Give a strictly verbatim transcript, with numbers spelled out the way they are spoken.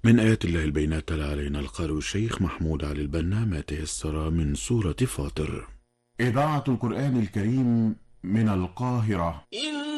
من آيات الله البينات تلا علينا القارئ الشيخ محمود علي البنا ما تيسر من سورة فاطر. إذاعة القرآن الكريم من القاهرة.